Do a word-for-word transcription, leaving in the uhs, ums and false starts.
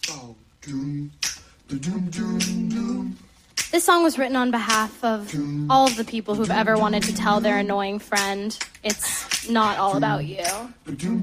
This song was written on behalf of all of the people who've ever wanted to tell their annoying friend, it's not all about you.